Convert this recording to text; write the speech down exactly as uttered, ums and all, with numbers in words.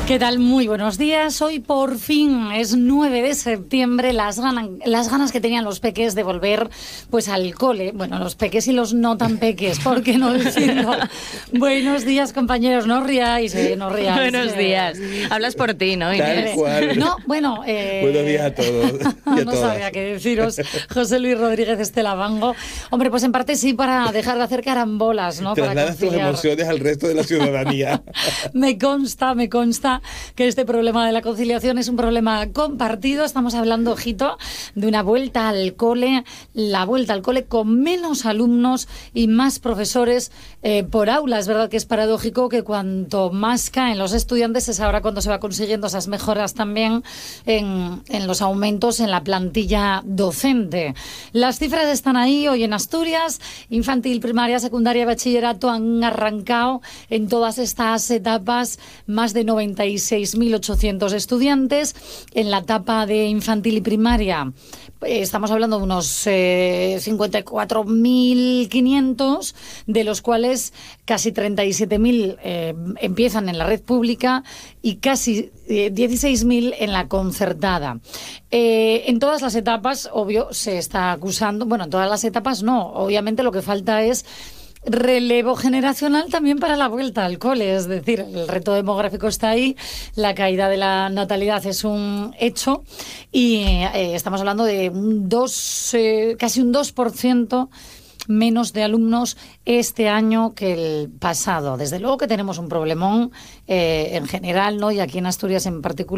¿Qué tal? Muy buenos días. Hoy por fin es nueve de septiembre. Las ganas, las ganas que tenían los peques de volver pues al cole. Bueno, los peques y los no tan peques, ¿por qué no decirlo? Buenos días, compañeros. No ríais, eh, no ríais. Buenos eh. días. Hablas por ti, ¿no, Tal cual. No, bueno... Eh, Buenos días a todos y a no todas. sabía qué deciros. José Luis Rodríguez Estelavango. Hombre, pues en parte sí, para dejar de hacer carambolas, ¿no? Para Trasladas tus conciliar. emociones al resto de la ciudadanía. Me consta, me consta que este problema de la conciliación es un problema compartido. Estamos hablando, ojito, de una vuelta al cole, la vuelta al cole con menos alumnos y más profesores eh, por aula. Es verdad que es paradójico que cuanto más caen los estudiantes es ahora cuando se va consiguiendo esas mejoras también en, en los aumentos en la plantilla docente. Las cifras están ahí hoy en Asturias. Infantil, primaria, secundaria, bachillerato han arrancado en todas estas etapas más de noventa y seis mil ochocientos estudiantes. En la etapa de infantil y primaria eh, estamos hablando de unos eh, cincuenta y cuatro mil quinientos, de los cuales casi treinta y siete mil eh, empiezan en la red pública y casi eh, dieciséis mil en la concertada. Eh, en todas las etapas, obvio, se está acusando, bueno, en todas las etapas no, obviamente lo que falta es relevo generacional también para la vuelta al cole, es decir, el reto demográfico está ahí, la caída de la natalidad es un hecho y eh, estamos hablando de un dos, eh, casi un dos por ciento menos de alumnos este año que el pasado. Desde luego que tenemos un problemón eh, en general, ¿no? Y aquí en Asturias en particular.